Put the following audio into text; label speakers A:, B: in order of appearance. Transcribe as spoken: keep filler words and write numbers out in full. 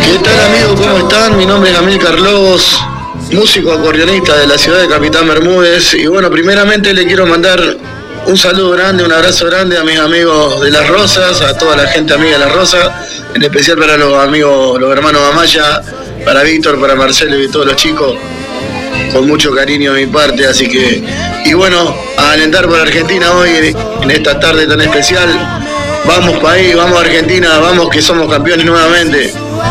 A: ¿Qué tal, amigos? ¿Cómo están? Mi nombre es Amílcar Lobos, músico acordeonista de la ciudad de Capitán Bermúdez. Y bueno, primeramente le quiero mandar un saludo grande, un abrazo grande a mis amigos de Las Rosas, a toda la gente amiga de Las Rosas, en especial para los amigos, los hermanos Amaya, para Víctor, para Marcelo y todos los chicos, con mucho cariño de mi parte. Así que, y bueno, a alentar por Argentina hoy, en esta tarde tan especial. Vamos país, vamos Argentina, vamos que somos campeones nuevamente.